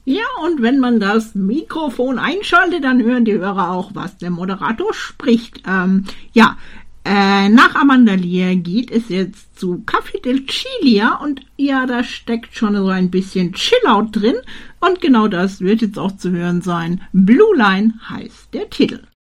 Ja, und wenn man das Mikrofon einschaltet, dann hören die Hörer auch, was der Moderator spricht. Nach Amanda Lear geht es jetzt zu Café del Cilia und ja, da steckt schon so ein bisschen Chillout drin und genau das wird jetzt auch zu hören sein. Blue Line heißt der Titel.